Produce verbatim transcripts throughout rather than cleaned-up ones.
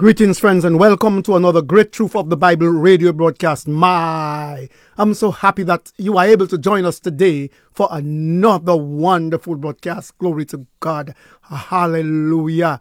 Greetings, friends, and welcome to another Great Truth of the Bible radio broadcast. My, I'm so happy that you are able to join us today for another wonderful broadcast. Glory to God. Hallelujah.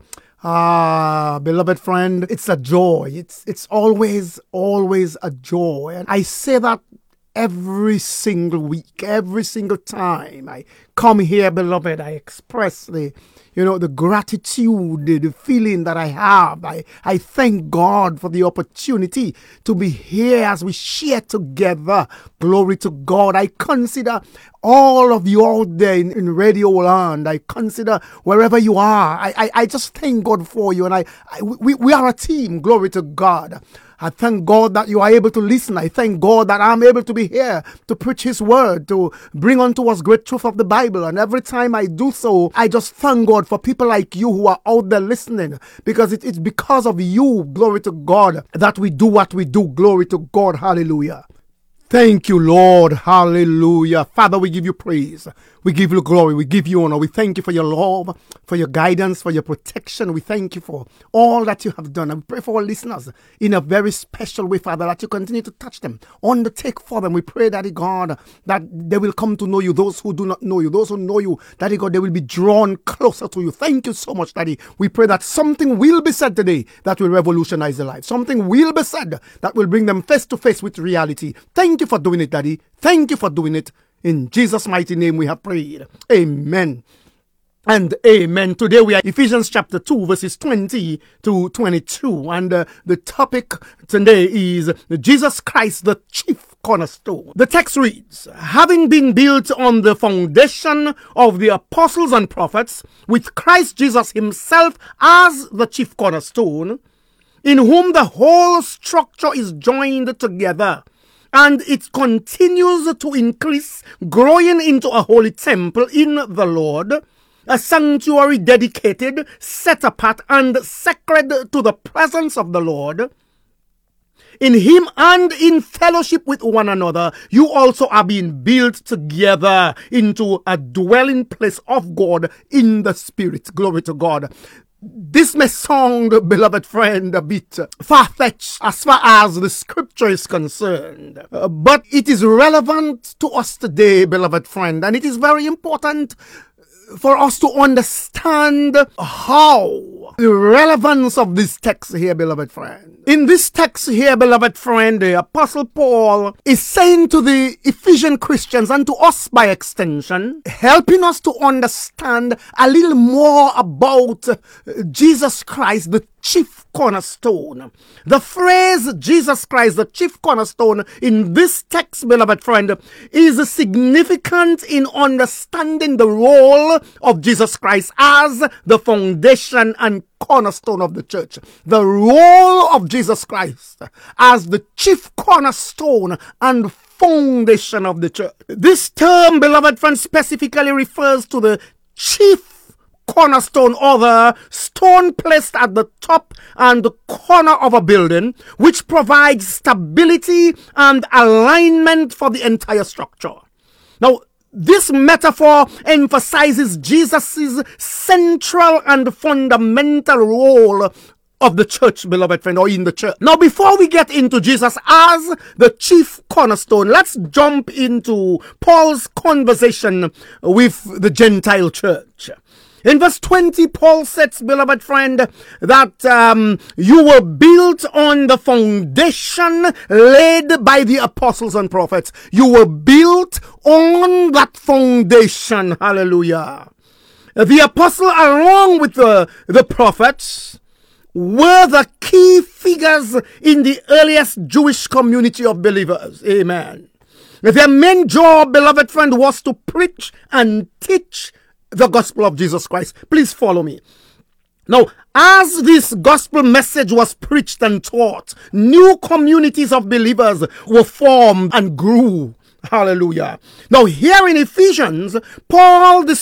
Ah, beloved friend, it's a joy. It's it's always, always a joy. And I say that every single week, every single time I come here, beloved, I express the, you know, the gratitude, the, the feeling that I have. I, I thank God for the opportunity to be here as we share together. Glory to God. I consider all of you out there in, in Radio Land. I consider wherever you are. I, I, I just thank God for you. And I, I we, we are a team. Glory to God. I thank God that you are able to listen. I thank God that I'm able to be here to preach His word, to bring unto us great truth of the Bible. And every time I do so, I just thank God for people like you who are out there listening, because it, it's because of you, glory to God, that we do what we do. Glory to God. Hallelujah. Thank you, Lord. Hallelujah. Father, we give you praise. We give you glory. We give you honor. We thank you for your love, for your guidance, for your protection. We thank you for all that you have done. And we pray for our listeners in a very special way, Father, that you continue to touch them, undertake for them. We pray, Daddy God, that they will come to know you, those who do not know you, those who know you, Daddy God, they will be drawn closer to you. Thank you so much, Daddy. We pray that something will be said today that will revolutionize their life. Something will be said that will bring them face to face with reality. Thank you for doing it, Daddy. Thank you for doing it. In Jesus' mighty name we have prayed. Amen. And amen. Today we are Ephesians chapter two, verses twenty to twenty-two. And uh, the topic today is Jesus Christ, the chief cornerstone. The text reads, having been built on the foundation of the apostles and prophets, with Christ Jesus himself as the chief cornerstone, in whom the whole structure is joined together, and it continues to increase, growing into a holy temple in the Lord, a sanctuary dedicated, set apart, and sacred to the presence of the Lord. In him and in fellowship with one another, you also are being built together into a dwelling place of God in the Spirit. Glory to God. This may sound, beloved friend, a bit far-fetched as far as the scripture is concerned. Uh, but it is relevant to us today, beloved friend. And it is very important for us to understand how the relevance of this text here, beloved friend. In this text here, beloved friend, the Apostle Paul is saying to the Ephesian Christians and to us by extension, helping us to understand a little more about Jesus Christ, the chief cornerstone. The phrase Jesus Christ, the chief cornerstone, in this text, beloved friend, is significant in understanding the role of Jesus Christ as the foundation and cornerstone of the church. The role of Jesus Christ as the chief cornerstone and foundation of the church. This term, beloved friend, specifically refers to the chief cornerstone, or the stone placed at the top and the corner of a building, which provides stability and alignment for the entire structure. Now, this metaphor emphasizes Jesus' central and fundamental role of the church, beloved friend, or in the church. Now, before we get into Jesus as the chief cornerstone, let's jump into Paul's conversation with the Gentile church. In verse twenty, Paul says, beloved friend, that um, you were built on the foundation laid by the apostles and prophets. You were built on that foundation. Hallelujah. The apostle, along with the, the prophets, were the key figures in the earliest Jewish community of believers. Amen. Their main job, beloved friend, was to preach and teach the gospel of Jesus Christ. Please follow me. Now, as this gospel message was preached and taught, new communities of believers were formed and grew. Hallelujah. Now, here in Ephesians, Paul